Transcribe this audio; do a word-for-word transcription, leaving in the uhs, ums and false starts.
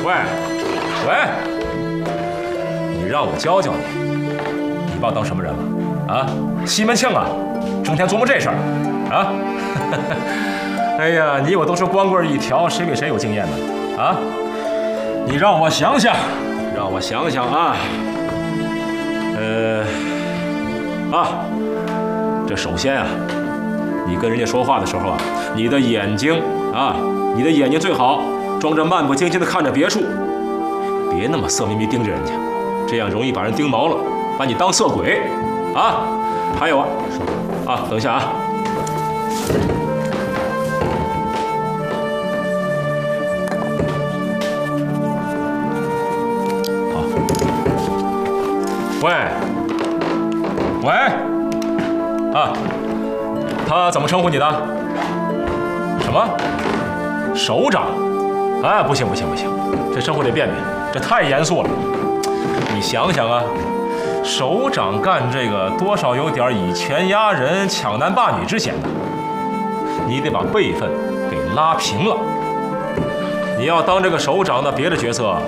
喂，喂，你让我教教你，你把我当什么人了？啊，西门庆啊，整天琢磨这事儿，啊？哎呀，你我都是光棍一条，谁比谁有经验呢？啊？你让我想想，让我想想啊。呃，啊，这首先啊，你跟人家说话的时候啊，你的眼睛啊，你的眼睛最好装着漫不经心的看着别处，别那么色眯眯盯着人家，这样容易把人盯毛了，把你当色鬼啊。还有啊，啊，等一下啊。好，喂，喂，啊，他怎么称呼你的？什么？首长？哎，不行不行不行，这称呼得变变，这太严肃了。你想想啊，首长干这个多少有点以权压人、抢男霸女之嫌的，你得把辈分给拉平了。你要当这个首长的别的角色，